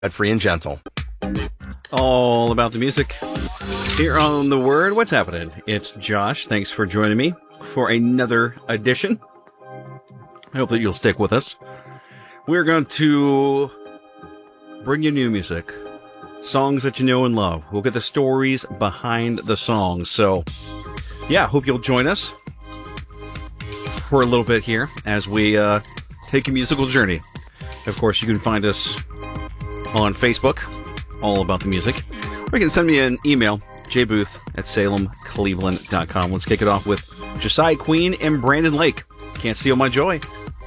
Free and gentle. All about the music here on The Word. What's happening? It's Josh. Thanks for joining me for another edition. I hope that you'll stick with us. We're going to bring you new music, songs that you know and love. We'll get the stories behind the songs. So, yeah, hope you'll join us for a little bit here as we take a musical journey. Of course, you can find us on Facebook, All About the Music. Or you can send me an email, jbooth@salemcleveland.com. Let's kick it off with Josiah Queen and Brandon Lake. Can't Steal My Joy.